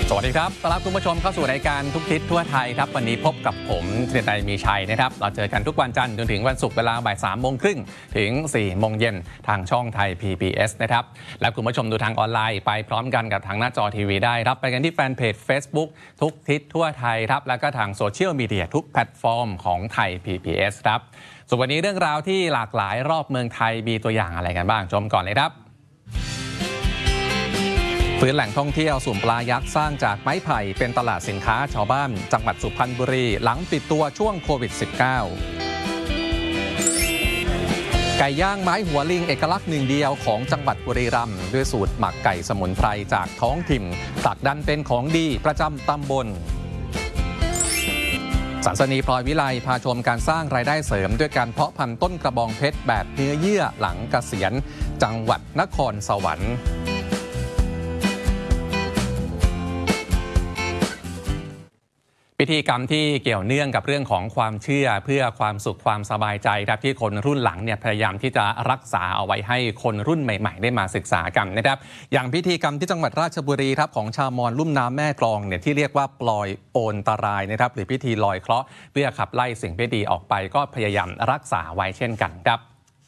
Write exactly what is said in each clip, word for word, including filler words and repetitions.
สวัสดีครับต้อนรับคุณผู้ชมเข้าสู่รายการทุกทิศทั่วไทยครับวันนี้พบกับผมเทียนไตรมีชัยนะครับเราเจอกันทุกวันจันทร์จนถึงวันศุกร์เวลาบ่ายสามโมงครึ่งถึงสี่โมงเย็นทางช่องไทย พี บี เอส นะครับและคุณผู้ชมดูทางออนไลน์ไปพร้อมกันกับทางหน้าจอทีวีได้รับไปกันที่แฟนเพจ Facebook ทุกทิศทั่วไทยครับแล้วก็ทางโซเชียลมีเดียทุกแพลตฟอร์มของไทย พี บี เอส ครับส่วนวันนี้เรื่องราวที่หลากหลายรอบเมืองไทยมีตัวอย่างอะไรกันบ้างชมก่อนเลยครับฟื้นแหล่งท่องเที่ยวสุ่มปลายักษ์สร้างจากไม้ไผ่เป็นตลาดสินค้าชาวบ้านจังหวัดสุพรรณบุรีหลังปิดตัวช่วงโควิด สิบเก้า ไก่ย่างไม้หัวลิงเอกลักษณ์หนึ่งเดียวของจังหวัดบุรีรัมย์ด้วยสูตรหมักไก่สมุนไพรจากท้องถิ่นผลักดันเป็นของดีประจำตำบลสันสนีพลอยวิไลพาชมการสร้างรายได้เสริมด้วยการเพาะพันธุ์ต้นกระบองเพชรแบบเนื้อเยื่อหลังเกษียณจังหวัดนครสวรรค์พิธีกรรมที่เกี่ยวเนื่องกับเรื่องของความเชื่อเพื่อความสุขความสบายใจครับที่คนรุ่นหลังเนี่ยพยายามที่จะรักษาเอาไว้ให้คนรุ่นใหม่ๆได้มาศึกษากันนะครับอย่างพิธีกรรมที่จังหวัดราชบุรีครับของชาวมอญลุ่มน้ำแม่กลองเนี่ยที่เรียกว่าปลอยโอนตรายนะครับหรือพิธีลอยเคราะห์เพื่อขับไล่สิ่งไม่ดีออกไปก็พยายามรักษาไว้เช่นกันครับ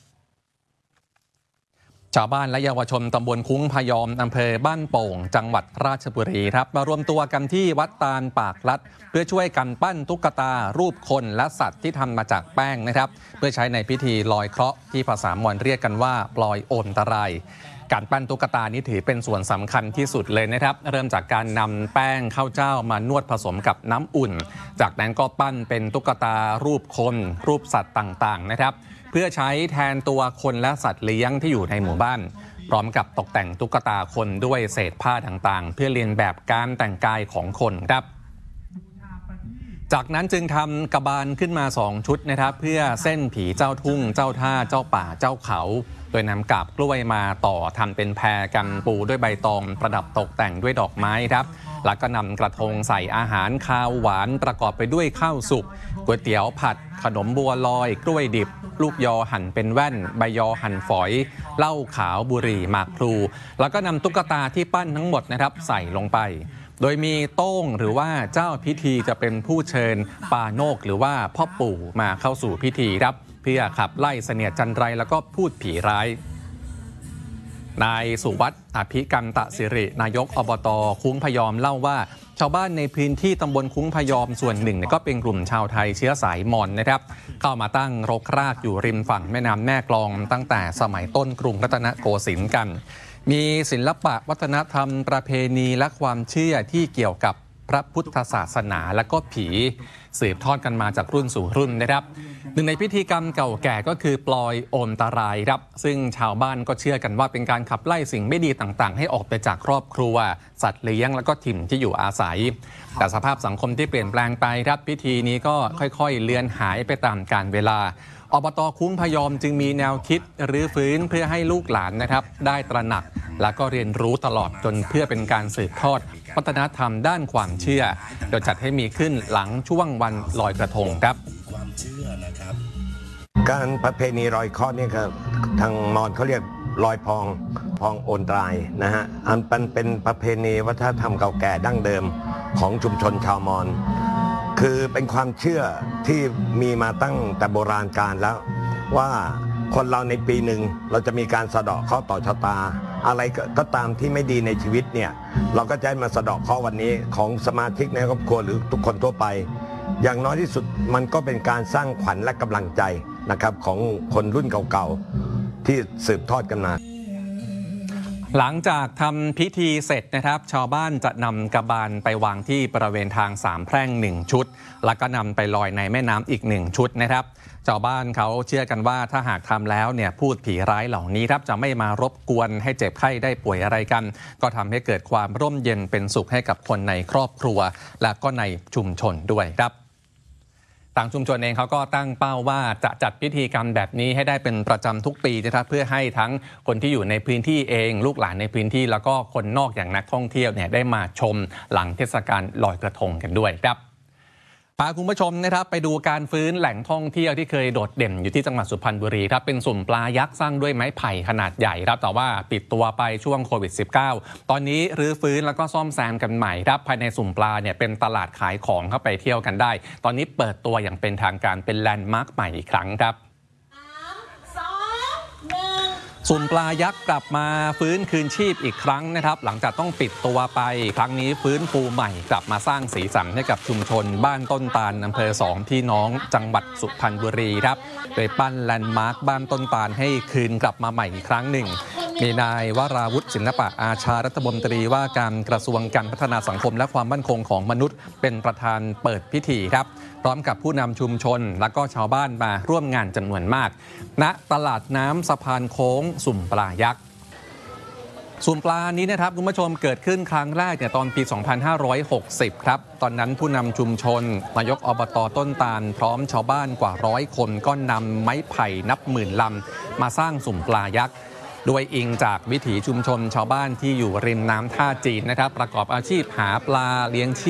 ชาวบ้านและเยาวชนตำบลคุ้งพยอมอำเภอบ้านโป่งจังหวัดราชบุรีครับมารวมตัวกันที่วัดตาลปากลัดเพื่อช่วยกันปั้นตุ๊กตารูปคนและสัตว์ที่ทำมาจากแป้งนะครับเพื่อใช้ในพิธีลอยเคราะห์ที่ภาษามอญเรียกกันว่าปลอยโอนตรายการปั้นตุ๊กตานี้ถือเป็นส่วนสำคัญที่สุดเลยนะครับเริ่มจากการนำแป้งข้าวเจ้ามานวดผสมกับน้ำอุ่นจากนั้นก็ปั้นเป็นตุ๊กตารูปคนรูปสัตว์ต่างๆนะครับเพื่อใช้แทนตัวคนและสัตว์เลี้ยงที่อยู่ในหมู่บ้านพร้อมกับตกแต่งตุ๊กตาคนด้วยเศษผ้าต่างๆเพื่อเลียนแบบการแต่งกายของคนครับจากนั้นจึงทำกระบาลขึ้นมาสองชุดนะครับเพื่อเส้นผีเจ้าทุ่งเจ้าท่าเจ้าป่าเจ้าเขาโดยนำกาบกล้วยมาต่อทำเป็นแพรกันปูด้วยใบตองประดับตกแต่งด้วยดอกไม้ครับแล้วก็นำกระทงใส่อาหารคาวหวานประกอบไปด้วยข้าวสุกก๋วยเตี๋ยวผัดขนมบัวลอยกล้วยดิบลูกยอหั่นเป็นแว่นใบยอหั่นฝอยเหล้าขาวบุหรี่หมากพลูแล้วก็นำตุ๊กตาที่ปั้นทั้งหมดนะครับใส่ลงไปโดยมีโต้งหรือว่าเจ้าพิธีจะเป็นผู้เชิญปาโนกหรือว่าพ่อปู่มาเข้าสู่พิธีครับเพื่อขับไล่เสนียดจันไรแล้วก็พูดผีร้ายนายสุวัฒน์อภิกันตสิรินายกอบต.คุ้งพยอมเล่าว่าชาวบ้านในพื้นที่ตำบลคุ้งพยอมส่วนหนึ่งก็เป็นกลุ่มชาวไทยเชื้อสายมอญนะครับเข้ามาตั้งรกรากอยู่ริมฝั่งแม่น้ำแม่กลองตั้งแต่สมัยต้นกรุงรัตนโกสินทร์กันมีศิลปะวัฒนธรรมประเพณีและความเชื่อที่เกี่ยวกับพระพุทธศาสนาและก็ผีสืบทอดกันมาจากรุ่นสู่รุ่นนะครับหนึ่งในพิธีกรรมเก่าแก่ก็คือปลอยโอนตรายครับซึ่งชาวบ้านก็เชื่อกันว่าเป็นการขับไล่สิ่งไม่ดีต่างๆให้ออกไปจากครอบครัวสัตว์เลี้ยงแล้วก็ถิ่นที่อยู่อาศัยแต่สภาพสังคมที่เปลี่ยนแปลงไปครับพิธีนี้ก็ค่อยๆเลือนหายไปตามกาลเวลาอบต.คุ้งพยอมจึงมีแนวคิดรื้อฟื้นเพื่อให้ลูกหลานนะครับได้ตระหนักและก็เรียนรู้ตลอดจนเพื่อเป็นการสืบทอดวัฒนธรรมด้านความเชื่อโดยจัดให้มีขึ้นหลังช่วงวันลอยกระทงครับความเชื่อนะครับการประเพณีลอยเคราะห์นี่ครับทางมอญเขาเรียกลอยพองพองโอนตรายนะฮะอันเป็นเป็นประเพณีวัฒนธรรมเก่าแก่ดั้งเดิมของชุมชนชาวมอญคือเป็นความเชื่อที่มีมาตั้งแต่โบราณกาลแล้วว่าคนเราในปีหนึ่งเราจะมีการสะเดาะเคราะห์ต่อชะตาอะไรก็ตามที่ไม่ดีในชีวิตเนี่ยเราก็จะมาสะเดาะเคราะห์วันนี้ของสมาชิกในครอบครัวหรือทุกคนทั่วไปอย่างน้อยที่สุดมันก็เป็นการสร้างขวัญและกำลังใจนะครับของคนรุ่นเก่าๆที่สืบทอดกันมาหลังจากทำพิธีเสร็จนะครับชาวบ้านจะนำกระบาลไปวางที่บริเวณทางสามแพร่งหนึ่งชุดแล้วก็นำไปลอยในแม่น้ำอีกหนึ่งชุดนะครับชาวบ้านเขาเชื่อกันว่าถ้าหากทำแล้วเนี่ยพูดผีร้ายเหล่านี้ครับจะไม่มารบกวนให้เจ็บไข้ได้ป่วยอะไรกันก็ทำให้เกิดความร่มเย็นเป็นสุขให้กับคนในครอบครัวและก็ในชุมชนด้วยครับทางชุมชนเองเขาก็ตั้งเป้าว่าจะจัดพิธีกรรมแบบนี้ให้ได้เป็นประจำทุกปีนะครับเพื่อให้ทั้งคนที่อยู่ในพื้นที่เองลูกหลานในพื้นที่แล้วก็คนนอกอย่างนักท่องเที่ยวเนี่ยได้มาชมหลังเทศกาลลอยกระทงกันด้วยครับพาคุณผู้ชมนะครับไปดูการฟื้นแหล่งท่องเที่ยวที่เคยโดดเด่นอยู่ที่จังหวัดสุพรรณบุรีครับเป็นสุ่มปลายักษ์สร้างด้วยไม้ไผ่ขนาดใหญ่ครับแต่ว่าปิดตัวไปช่วงโควิด สิบเก้า ตอนนี้รื้อฟื้นแล้วก็ซ่อมแซมกันใหม่ครับภายในสุ่มปลาเนี่ยเป็นตลาดขายของเข้าไปเที่ยวกันได้ตอนนี้เปิดตัวอย่างเป็นทางการเป็นแลนด์มาร์คใหม่อีกครั้งครับสุ่มปลายักษ์กลับมาฟื้นคืนชีพอีกครั้งนะครับหลังจากต้องปิดตัวไปครั้งนี้ฟื้นฟูใหม่กลับมาสร้างสีสันให้กับชุมชนบ้านต้นตาลอำเภอสองพี่น้องจังหวัดสุพรรณบุรีครับโดยปั้นแลนด์มาร์คบ้านต้นตาลให้คืนกลับมาใหม่อีกครั้งหนึ่งมีนายวราวุฒิศิลปะอาชารัฐมนตรีว่าการกระทรวงการพัฒนาสังคมและความมั่นคงของมนุษย์เป็นประธานเปิดพิธีครับพร้อมกับผู้นำชุมชนและก็ชาวบ้านมาร่วมงานจำนวนมากณตลาดน้ำสะพานโค้งสุ่มปลายักษ์สุ่มปลานี้นะครับคุณผู้ชมเกิดขึ้นครั้งแรกเนี่ยตอนปี สองพันห้าร้อยหกสิบ ครับตอนนั้นผู้นำชุมชนนายกอบต.ต้นตาลพร้อมชาวบ้านกว่าร้อยคนก็นำไม้ไผ่นับหมื่นลำมาสร้างสุ่มปลายักษ์โดยอิงจากวิถีชุมชนชาวบ้านที่อยู่ริมน้ำท่าจีนนะครับประกอบอาชีพหาปลาเลี้ยงชีพ